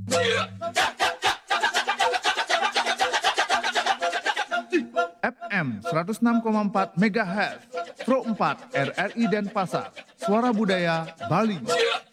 FM 106,4 MHz, Pro 4 RRI Denpasar, Suara Budaya Bali.